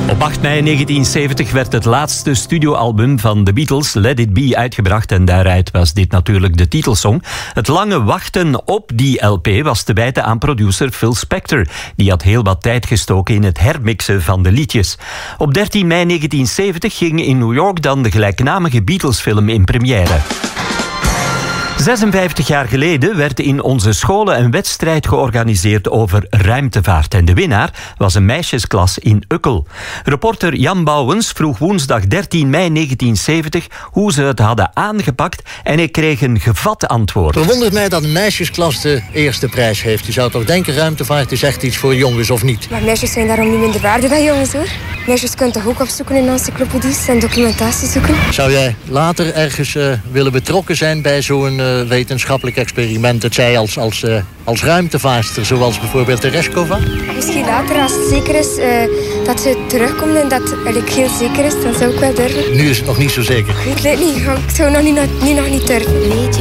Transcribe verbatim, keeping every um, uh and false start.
Op acht mei negentien zeventig werd het laatste studioalbum van de Beatles, Let It Be, uitgebracht en daaruit was dit natuurlijk de titelsong. Het lange wachten op die L P was te wijten aan producer Phil Spector. Die had heel wat tijd gestoken in het hermixen van de liedjes. Op dertien mei negentien zeventig ging in New York dan de gelijknamige Beatles-film in première. zesenvijftig jaar geleden werd in onze scholen een wedstrijd georganiseerd over ruimtevaart. En de winnaar was een meisjesklas in Ukkel. Reporter Jan Bouwens vroeg woensdag dertien mei negentien zeventig hoe ze het hadden aangepakt en hij kreeg een gevat antwoord. Verwondert mij dat een meisjesklas de eerste prijs heeft. Je zou toch denken, ruimtevaart is echt iets voor jongens, of niet? Maar meisjes zijn daarom niet minder waardig dan jongens, hoor. Meisjes kunnen toch ook opzoeken in encyclopedies en documentatie zoeken? Zou jij later ergens uh, willen betrokken zijn bij zo'n uh, wetenschappelijk experiment? Het zij als, als, uh, als ruimtevaarster, zoals bijvoorbeeld Tereshkova? Misschien later, als het zeker is uh, dat ze terugkomt en dat het heel zeker is, dan zou ik wel durven. Nu is het nog niet zo zeker. Ik weet het niet, ik zou nog niet, niet, nog niet durven.